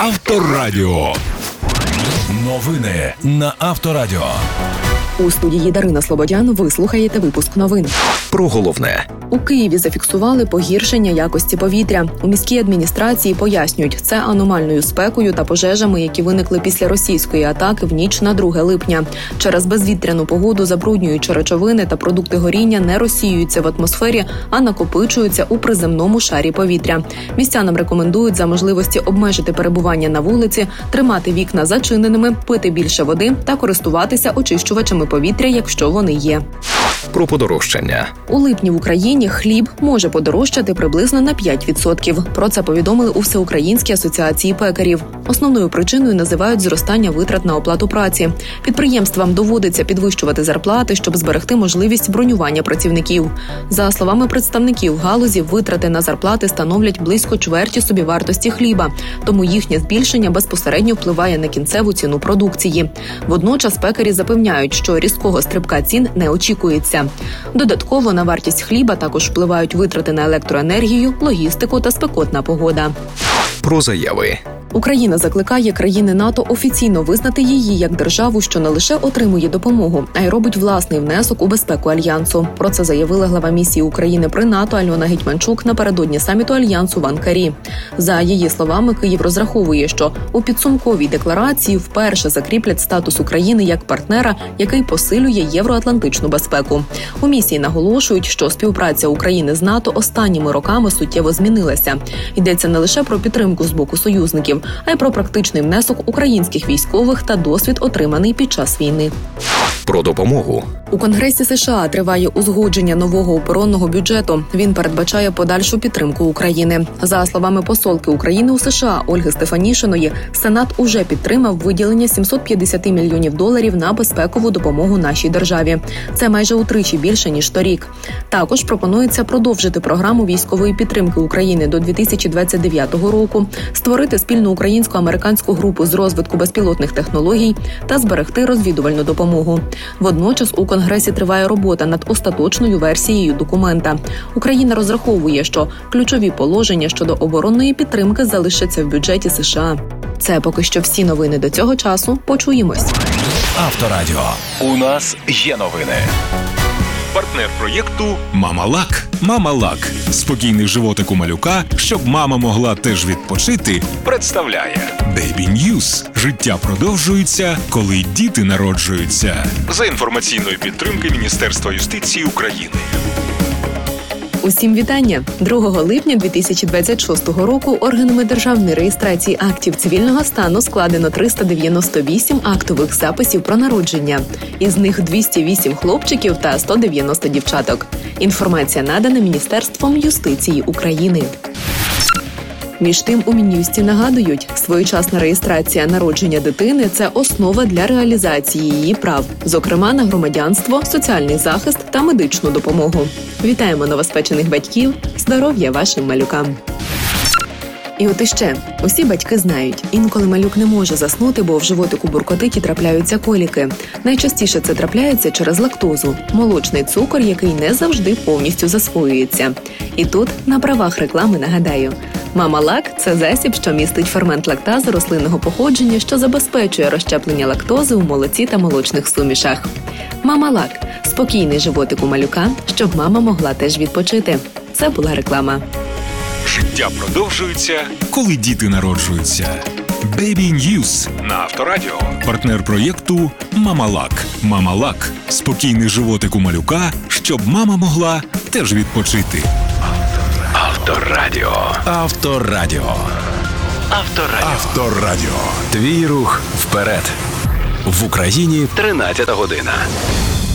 Авторадіо. Новини на Авторадіо. У студії Дарина Слободян ви слухаєте випуск новин. Про головне. У Києві зафіксували погіршення якості повітря. У міській адміністрації пояснюють, це аномальною спекою та пожежами, які виникли після російської атаки в ніч на 2 липня. Через безвітряну погоду забруднюючі речовини та продукти горіння не розсіюються в атмосфері, а накопичуються у приземному шарі повітря. Містянам рекомендують за можливості обмежити перебування на вулиці, тримати вікна зачиненими, пити більше води та користуватися очищувачами повітря, якщо вони є. Про подорожчання. У липні в Україні хліб може подорожчати приблизно на 5%. Про це повідомили у Всеукраїнській асоціації пекарів. Основною причиною називають зростання витрат на оплату праці. Підприємствам доводиться підвищувати зарплати, щоб зберегти можливість бронювання працівників. За словами представників галузі, витрати на зарплати становлять близько чверті собівартості хліба, тому їхнє збільшення безпосередньо впливає на кінцеву ціну продукції. Водночас пекарі запевняють, що різкого стрибка цін не очікується. Додатково на вартість хліба також впливають витрати на електроенергію, логістику та спекотна погода. Про заяви. Україна закликає країни НАТО офіційно визнати її як державу, що не лише отримує допомогу, а й робить власний внесок у безпеку Альянсу. Про це заявила глава місії України при НАТО Альона Гетьманчук напередодні саміту Альянсу в Анкарі. За її словами, Київ розраховує, що у підсумковій декларації вперше закріплять статус України як партнера, який посилює євроатлантичну безпеку. У місії наголошують, що співпраця України з НАТО останніми роками суттєво змінилася. Йдеться не лише про підтримку з боку союзників, а й про практичний внесок українських військових та досвід, отриманий під час війни. Про допомогу. У Конгресі США триває узгодження нового оборонного бюджету. Він передбачає подальшу підтримку України. За словами посолки України у США Ольги Стефанішиної, Сенат уже підтримав виділення $750 мільйонів на безпекову допомогу нашій державі. Це майже утричі більше, ніж торік. Також пропонується продовжити програму військової підтримки України до 2029 року, створити спільну українсько-американську групу з розвитку безпілотних технологій та зберегти розвідувальну допомогу. Водночас у Конгресі триває робота над остаточною версією документа. Україна розраховує, що ключові положення щодо оборонної підтримки залишаться в бюджеті США. Це поки що всі новини до цього часу. Почуємось. Авторадіо. У нас є новини. Партнер проєкту «Мама-Лак». «Мама-Лак» – спокійний животик у малюка, щоб мама могла теж відпочити, представляє Baby News. Життя продовжується, коли діти народжуються. За інформаційної підтримки Міністерства юстиції України. Усім вітання! 2 липня 2026 року органами державної реєстрації актів цивільного стану складено 398 актових записів про народження. Із них 208 хлопчиків та 190 дівчаток. Інформація надана Міністерством юстиції України. Між тим, у Мін'юсті нагадують, своєчасна реєстрація народження дитини – це основа для реалізації її прав, зокрема на громадянство, соціальний захист та медичну допомогу. Вітаємо новоспечених батьків, здоров'я вашим малюкам! І от іще, усі батьки знають, інколи малюк не може заснути, бо в животику буркотить і трапляються коліки. Найчастіше це трапляється через лактозу – молочний цукор, який не завжди повністю засвоюється. І тут, на правах реклами, нагадаю – Мама-Лак – це засіб, що містить фермент лактази рослинного походження, що забезпечує розщеплення лактози у молоці та молочних сумішах. Мама-Лак – спокійний животик у малюка, щоб мама могла теж відпочити. Це була реклама. Життя продовжується, коли діти народжуються. Baby News на Авторадіо. Партнер проєкту «Мама-Лак». «Мама-Лак» – спокійний животик у малюка, щоб мама могла теж відпочити. Авторадіо. Авторадіо. Авторадіо. Авторадіо. Твій рух вперед. В Україні 13 година.